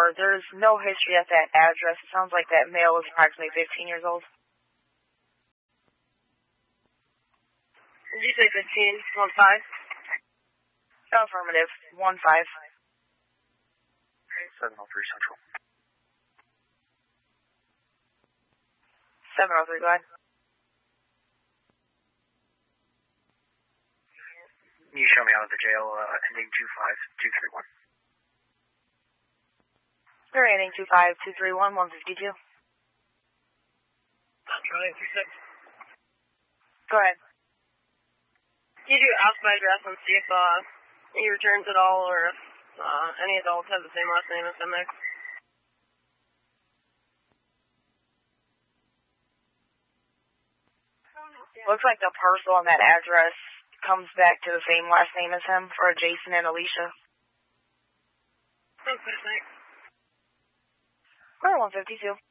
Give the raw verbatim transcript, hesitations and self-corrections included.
four. There's no history at that address. It sounds like that male is approximately fifteen years old. Did you say fifteen? One five? Affirmative. One five. seven oh three Central. seven oh three, go ahead. Can you show me out of the jail, uh, ending two five two three one? Sure, ending two five two three one, one fifty-two. Charlie, two six. Go ahead. Can you do ask by address and see if uh, he returns at all, or if uh, any adults have the same last name as him there? Looks like the parcel on that address comes back to the same last name as him for Jason and Alicia. Okay, thanks. Or one fifty-two.